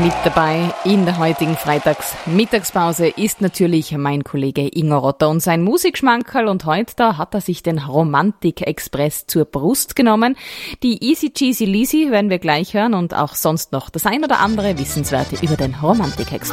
Mit dabei in der heutigen Freitagsmittagspause ist natürlich mein Kollege Ingo Rotter und sein Musikschmankerl, und heute da hat er sich den Romantik-Express zur Brust genommen. Die Easy Cheesy Lizzy werden wir gleich hören und auch sonst noch das ein oder andere Wissenswerte über den Romantik-Express.